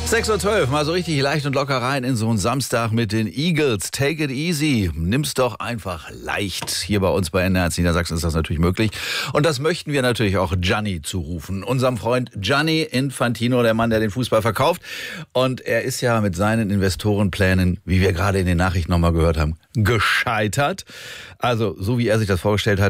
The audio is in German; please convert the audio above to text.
6:12 Uhr, mal so richtig leicht und locker rein in so einen Samstag mit den Eagles. Take it easy. Nimm's doch einfach leicht. Hier bei uns bei NDR Niedersachsen ist das natürlich möglich. Und das möchten wir natürlich auch Gianni zurufen. Unserem Freund Gianni Infantino, der Mann, der den Fußball verkauft. Und er ist ja mit seinen Investorenplänen, wie wir gerade in den Nachrichten nochmal gehört haben, gescheitert. Also, so wie er sich das vorgestellt hat,